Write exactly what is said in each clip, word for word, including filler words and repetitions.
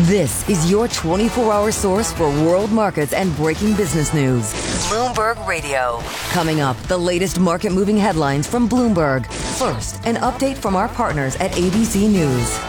This is your twenty-four hour source for world markets and breaking business news. Bloomberg Radio. Coming up, the latest market-moving headlines from Bloomberg. First, an update from our partners at A B C News.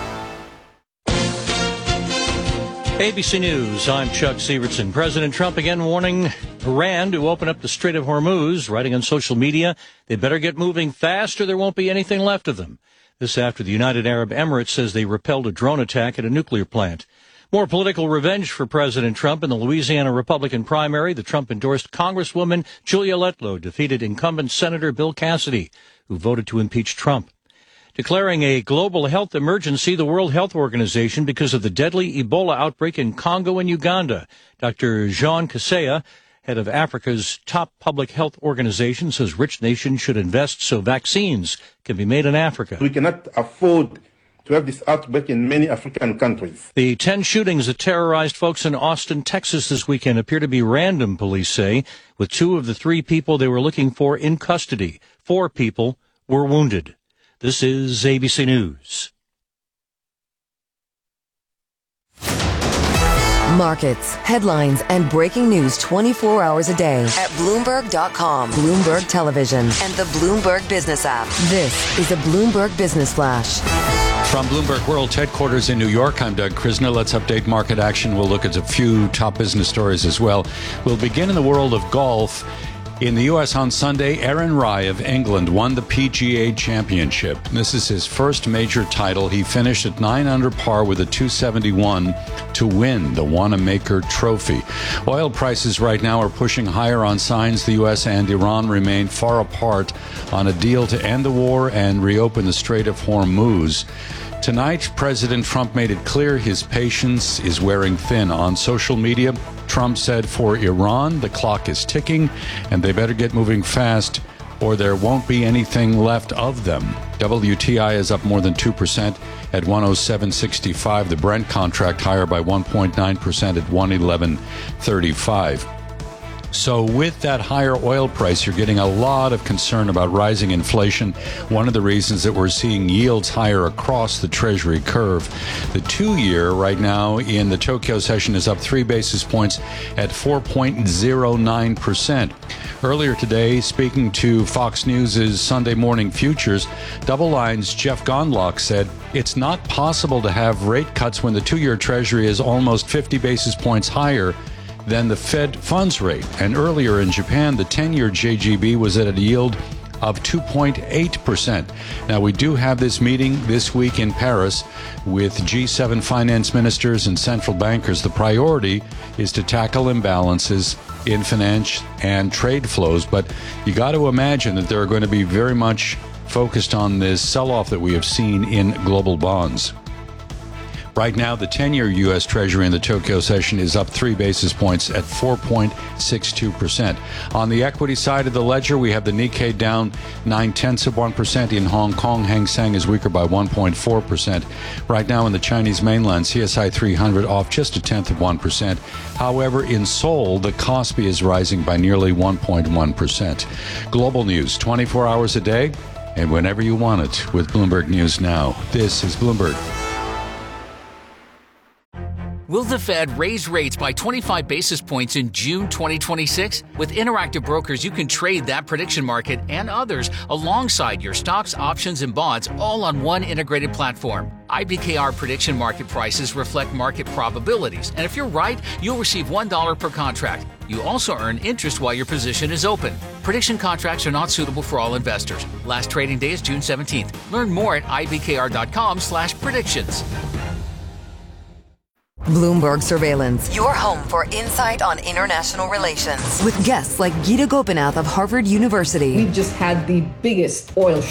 A B C News, I'm Chuck Sievertson. President Trump again warning Iran to open up the Strait of Hormuz, writing on social media, they better get moving fast or there won't be anything left of them. This after the United Arab Emirates says they repelled a drone attack at a nuclear plant. More political revenge for President Trump in the Louisiana Republican primary. The Trump-endorsed Congresswoman Julia Letlow defeated incumbent Senator Bill Cassidy, who voted to impeach Trump. Declaring a global health emergency, the World Health Organization, because of the deadly Ebola outbreak in Congo and Uganda. Doctor Jean Kaseya, head of Africa's top public health organization, says rich nations should invest so vaccines can be made in Africa. We cannot afford to have this outbreak in many African countries. The ten shootings that terrorized folks in Austin, Texas this weekend appear to be random, police say, with two of the three people they were looking for in custody. Four people were wounded. This is A B C News. Markets, headlines, and breaking news twenty-four hours a day at Bloomberg dot com, Bloomberg Television, and the Bloomberg Business app. This is a Bloomberg Business Flash. From Bloomberg World Headquarters in New York, I'm Doug Krisner. Let's update market action. We'll look at a few top business stories as well. We'll begin in the world of golf. In the U S on Sunday, Aaron Rai of England won the P G A Championship. This is his first major title. He finished at nine under par with a two seventy-one to win the Wanamaker Trophy. Oil prices right now are pushing higher on signs the U S and Iran remain far apart on a deal to end the war and reopen the Strait of Hormuz. Tonight, President Trump made it clear his patience is wearing thin. On social media, Trump said for Iran, the clock is ticking and they better get moving fast or there won't be anything left of them. W T I is up more than two percent at one oh seven sixty-five. The Brent contract higher by one point nine percent at one eleven thirty-five. So with that higher oil price, you're getting a lot of concern about rising inflation. One of the reasons that we're seeing yields higher across the Treasury curve. The two-year right now in the Tokyo session is up three basis points at four point oh nine percent. Earlier today, speaking to Fox News' Sunday Morning Futures, Double Line's Jeff Gondlock said it's not possible to have rate cuts when the two-year Treasury is almost fifty basis points higher than the Fed funds rate. And earlier in Japan, the ten-year J G B was at a yield of two point eight percent. Now, we do have this meeting this week in Paris with G seven finance ministers and central bankers. The priority is to tackle imbalances in finance and trade flows, but you got to imagine that they're going to be very much focused on this sell-off that we have seen in global bonds. Right now, the ten-year U S. Treasury in the Tokyo session is up three basis points at four point six two percent. On the equity side of the ledger, we have the Nikkei down nine-tenths of one percent. In Hong Kong, Hang Seng is weaker by one point four percent. Right now in the Chinese mainland, C S I three hundred off just a tenth of one percent. However, in Seoul, the Kospi is rising by nearly one point one percent. Global news, twenty-four hours a day, and whenever you want it with Bloomberg News Now. This is Bloomberg. Will the Fed raise rates by twenty-five basis points in June twenty twenty-six? With Interactive Brokers, you can trade that prediction market and others alongside your stocks, options, and bonds all on one integrated platform. I B K R prediction market prices reflect market probabilities, and if you're right, you'll receive one dollar per contract. You also earn interest while your position is open. Prediction contracts are not suitable for all investors. Last trading day is June seventeenth. Learn more at I B K R dot com slash predictions. Bloomberg Surveillance, your home for insight on international relations. With guests like Gita Gopinath of Harvard University. We've just had the biggest oil